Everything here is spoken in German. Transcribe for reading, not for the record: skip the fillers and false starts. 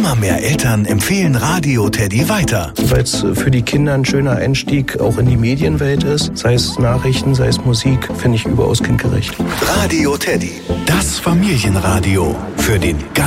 Immer mehr Eltern empfehlen Radio Teddy weiter. Weil es für die Kinder ein schöner Einstieg auch in die Medienwelt ist. Sei es Nachrichten, sei es Musik, finde ich überaus kindgerecht. Radio Teddy, das Familienradio für den